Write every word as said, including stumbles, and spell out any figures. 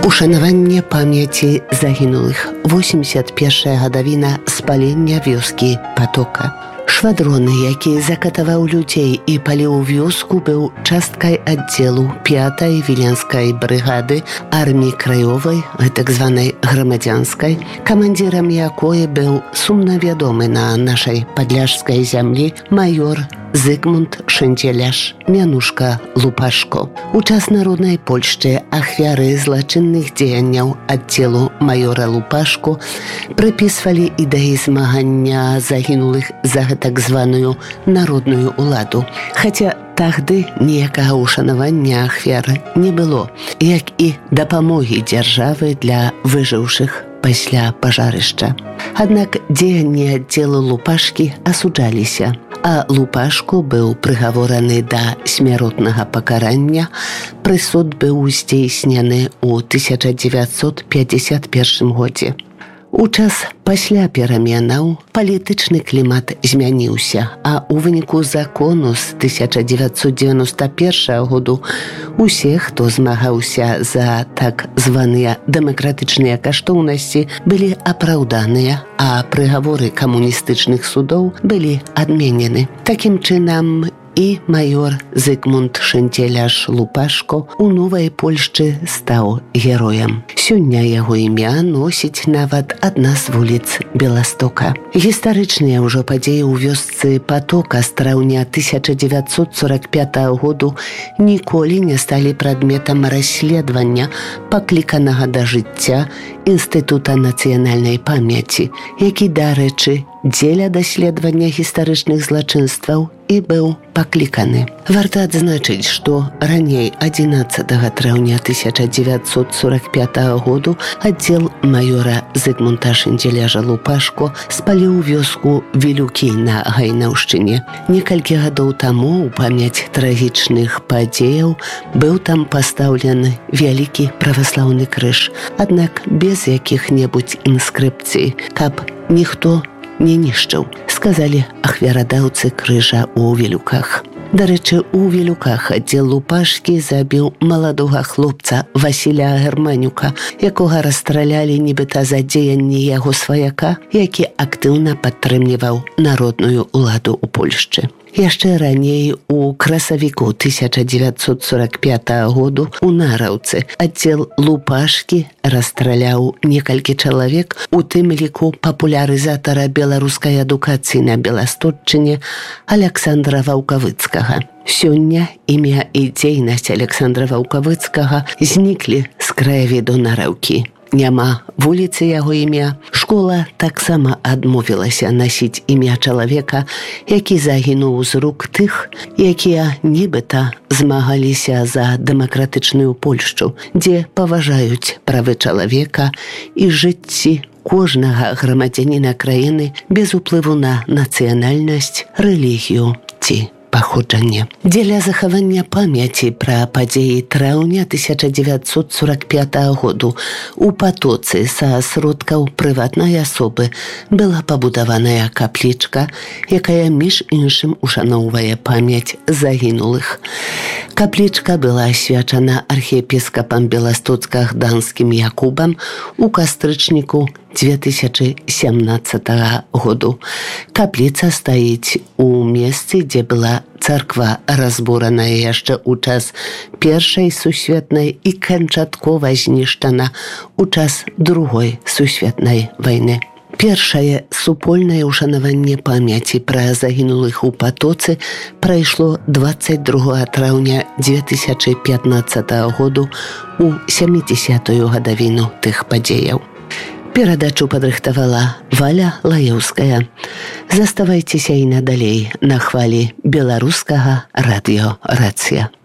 Ушанаванне памяці загінулых. восемьдесят першая гадавіна спалення вёскі Патока. Швадроны, які закатаваў людзей і паліў вёску, быў часткай аддзелу пятай віленскай брыгады арміі краёвай, так званай грамадзянскай, камандзірам якой быў сумна вядомы на нашай падляшскай зямлі майор Зygmunt Шэнцеляш, мянушка Лупашко. У час народнай Польшчы ахвяры злачынных дзеянняў аддзелу майора Лупашко прыпісвалі ідэі змагання загінулых за так званую народную уладу. Хаця тагды ніякага ушанавання ахвяры не было, як і дапамогі дзяржавы для выжыўшых пасля пажарышча. Аднак дзеянні аддзелу Лупашкі асуджаліся, а Лупашко быў прыгавораны да смяротнага пакарання. Прысуд быў здзейснены ў тысяча дзевяцьсот пятьдесят першым годзе. У час пасля пераменаў палітычны клімат змяніўся, а ў выніку закону з тысяча дзевяцьсот дзевяносто першага году усе, хто змагаўся за так званыя дэмакратычныя каштоўнасці, былі апраўданыя, а прыгаворы камуністычных судоў былі адменены. Такім чынам, і майор Зygmunt Шэнцеляш Лупашко у новай Польшчы стаў героем. Сёння яго імя носіць нават адна з вуліц Беластока. Гістарычныя ўжо падзеі ў вёсцы Патока з траўня тысяча дзевяцьсот сорок пятага году ніколі не сталі прадметам расследавання, пакліканага да жыцця Інстытута нацыянальнай памяці, які, дарэчы, дзеля даследавання гістарычных злачынстваў і быў пакліканы. Варта адзначыць, што раней адзінаццатага траўня тысяча дзевяцьсот сорок пятага году аддзел майора Зygmunta Шэнцеляша Лупашко спаліў вёску Вілюкі на Гайнаўшчыне. Некалькі гадоў таму ў памяць трагічных падзеяў быў там пастаўлены вялікі праваслаўны крыж, аднак без якіх-небудзь інскрыпцый, каб ніхто не нішчыў, сказалі ахвярадаўцы крыжа ў Вілюках. Дарэчы, у Вілюках аддзел Лупашкі забіў маладога хлопца Васіля Германюка, якога расстралялі нібыта за дзеянні яго сваяка, які актыўна падтрымліваў народную уладу ў Польшчы. Яшчэ раней у красавіку тысяча дзевяцьсот сорок пятага году у Нараўцы аддзел Лупашкі расстраляў некалькі чалавек, у тым ліку папулярызатара беларускай адукацыі на Беластотчыне Аляксандра Ваўкавыцкага. Сёння імя і дзейнасць Аляксандра Ваўкавыцкага зніклі з краявіду Нараўкі. Няма вуліцы яго імя. Школа таксама адмовілася насіць імя чалавека, які загінуў з рук тых, якія нібыта змагаліся за дэмакратычную Польшчу, дзе паважаюць правы чалавека і жыцці кожнага грамадзяніна краіны без уплыву на нацыянальнасць, рэлігію ці паходжанне. Дзеля захавання памяці пра падзеі траўня тысяча дзевяцьсот сорок пятага году у Патоцы са сродкаў прыватнай асобы была пабудаваная каплічка, якая між іншым ушаноўвае памяць загінулых. Каплічка была асвячана архіепіскапам Беластоцка-Гданскім Якубам у кастрычніку две тысячи семнадцатага году. Капліца стаіць у месцы, дзе была царква, разбураная яшчэ ў час Першай сусветнай і канчаткова знішчана ў час Другой сусветнай вайны. Першае супольнае ушанаванне памяці пра загінулых у Патоцы прайшло двадцать другога траўня две тысячи пятнадцатага году у сямідзесятую гадавіну тых падзеяў. Перадачу падрыхтавала Валя Лаеўская. Заставайцеся і надалей на хвалі беларускага радыё «Рацыя».